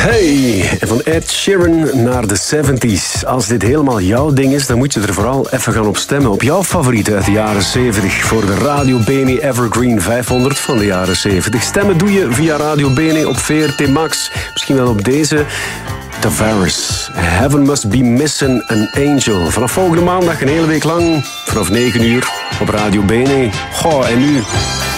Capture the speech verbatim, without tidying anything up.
Hey, van Ed Sheeran naar de zeventig. Als dit helemaal jouw ding is, dan moet je er vooral even gaan op stemmen. Op jouw favoriet uit de jaren zeventig. Voor de Radio Bene Evergreen vijfhonderd van de jaren zeventig. Stemmen doe je via Radio Bene op V R T Max. Misschien wel op deze. Tavares. Heaven Must Be Missing an Angel. Vanaf volgende maandag een hele week lang. Vanaf negen uur op Radio Bene. Goh, en nu...